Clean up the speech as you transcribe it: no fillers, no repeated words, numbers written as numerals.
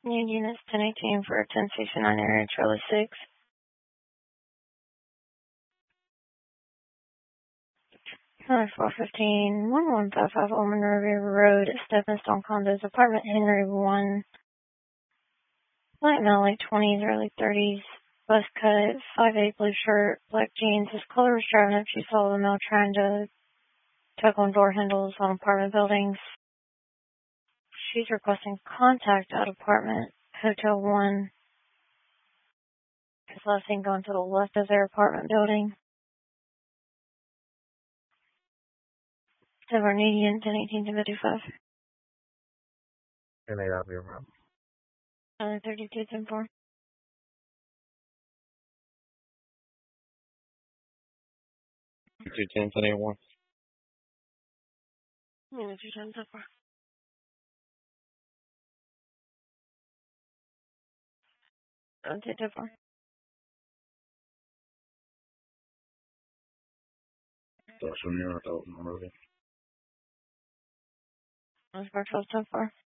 New units 1018 for 1069 area, Charlie 6. 415 1155 Old River Road, Stephenstone Condos, apartment Henry 1. Light male, late 20s, early 30s. Buzz cut, 5'8", blue shirt, black jeans. His color was driving up. She saw the male trying to tug on door handles on apartment buildings. She's requesting contact at apartment Hotel 1. His last seen going to the left of their apartment building. Silver Canadian, 1018 to 55. And they have your room. 32 10 4. 210 1081. 210 10 4. 2 10 4. That's when you're adult already. That's for 12 10 4.